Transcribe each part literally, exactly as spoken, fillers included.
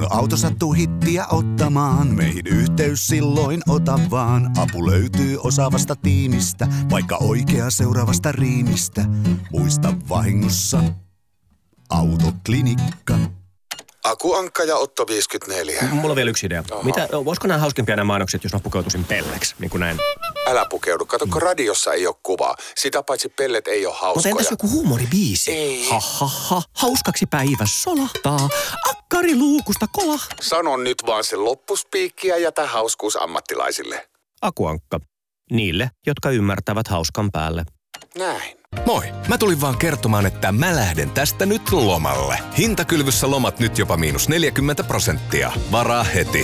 auto sattuu hittiä ottamaan, meihin yhteys silloin ota vaan. Apu löytyy osaavasta tiimistä, vaikka oikea seuraavasta riimistä. Muista vahingossa Autoklinikka. Akuankka ja Otto viisikymmentäneljä. Mulla on vielä yksi idea. Mitä, voisiko nämä hauskempia nämä mainokset, jos mä pukeutuisin pelleksi, niin kuin näin? Älä pukeudu. Kato, kun radiossa ei ole kuvaa. Sitä paitsi pellet ei ole hauskoja. Mutta entäs joku huumoribiisi? Ei. Ha, ha, ha, hauskaksi päivä solahtaa, akkari luukusta kolahtaa. Sano nyt vaan se loppuspiikki ja jätä hauskuus ammattilaisille. Akuankka. Niille, jotka ymmärtävät hauskan päälle. Näin. Moi, mä tulin vaan kertomaan, että mä lähden tästä nyt lomalle. Hintakylvyssä lomat nyt jopa miinus neljäkymmentä prosenttia. Varaa heti.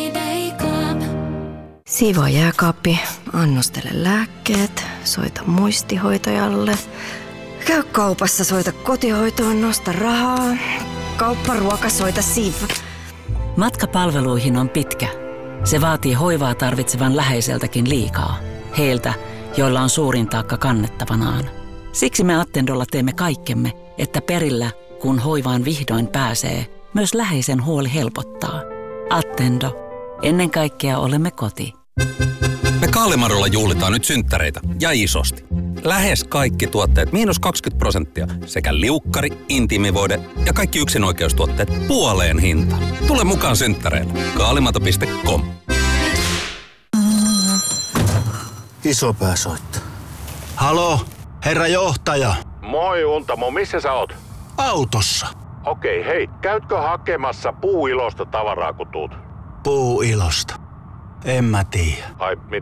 Siivoo jääkaappi, annostele lääkkeet, soita muistihoitajalle. Käy kaupassa, soita kotihoitoon, nosta rahaa. Kaupparuoka, soita Siv. Matka palveluihin on pitkä. Se vaatii hoivaa tarvitsevan läheiseltäkin liikaa. Heiltä, joilla on suurin taakka kannettavanaan. Siksi me Attendolla teemme kaikkemme, että perillä, kun hoivaan vihdoin pääsee, myös läheisen huoli helpottaa. Attendo. Ennen kaikkea olemme koti. Me Kaalimarolla juhlitaan nyt synttäreitä ja isosti. Lähes kaikki tuotteet miinus kaksikymmentä prosenttia sekä liukkari, intiimivoide ja kaikki yksinoikeustuotteet puoleen hintaan. Tule mukaan synttäreille. Kaalimato piste com. Isopää soittaa. Halo, herra johtaja. Moi Untamo, missä sä oot? Autossa. Okei, hei, käytkö hakemassa puuilosta tavaraa kun tuut? Puuilosta. En mä tiedä. Ai, mit